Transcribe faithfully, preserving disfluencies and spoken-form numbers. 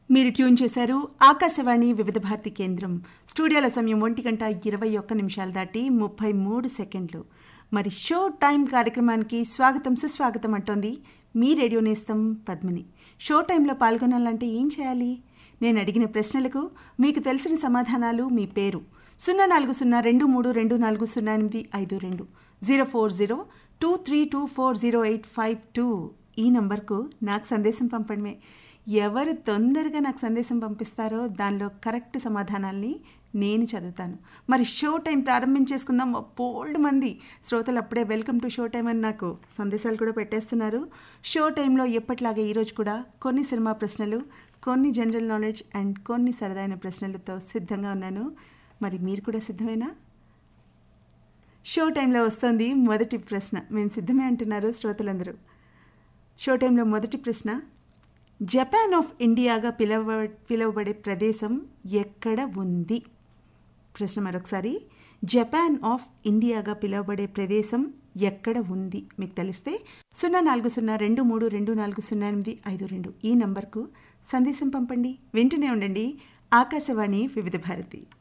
మీరు ట్యూన్ చేశారు ఆకాశవాణి వివిధ భారతి కేంద్రం. స్టూడియోల సమయం ఒంటి గంట ఇరవై ఒక్క నిమిషాలు దాటి ముప్పై మూడు సెకండ్లు. మరి షో టైం కార్యక్రమానికి స్వాగతం సుస్వాగతం అంటోంది మీ రేడియో నేస్తం పద్మిని. షో టైంలో పాల్గొనాలంటే ఏం చేయాలి? నేను అడిగిన ప్రశ్నలకు మీకు తెలిసిన సమాధానాలు, మీ పేరు సున్నా నాలుగు సున్నా రెండు మూడు రెండు నాలుగు సున్నా ఎనిమిది ఐదు రెండు zero four zero two three two four zero eight five two ఈ నంబర్కు నాకు సందేశం పంపడమే. ఎవరు తొందరగా నాకు సందేశం పంపిస్తారో దానిలో కరెక్ట్ సమాధానాల్ని నేను చదువుతాను. మరి షో టైం ప్రారంభించేసుకుందాం. బోల్డ్ మంది శ్రోతలు అప్పుడే వెల్కమ్ టు షో టైం అని నాకు సందేశాలు కూడా పెట్టేస్తున్నారు. షో టైంలో ఎప్పటిలాగే ఈరోజు కూడా కొన్ని సినిమా ప్రశ్నలు, కొన్ని జనరల్ నాలెడ్జ్ అండ్ కొన్ని సరదైన ప్రశ్నలతో సిద్ధంగా ఉన్నాను. మరి మీరు కూడా సిద్ధమేనా? షో టైంలో వస్తుంది మొదటి ప్రశ్న. మేము సిద్ధమే అంటున్నారు శ్రోతలందరూ. షో టైంలో మొదటి ప్రశ్న, జపాన్ ఆఫ్ ఇండియాగా పిలవ పిలువబడే ప్రదేశం ఎక్కడ ఉంది? ప్రశ్న మరొకసారి, జపాన్ ఆఫ్ ఇండియాగా పిలువబడే ప్రదేశం ఎక్కడ ఉంది? మీకు తెలిస్తే సున్నా నాలుగు సున్నా రెండు మూడు రెండు నాలుగు సున్నా ఎనిమిది ఐదు రెండు ఈ నంబర్కు సందేశం పంపండి. వింటూనే ఉండండి ఆకాశవాణి వివిధ భారతి.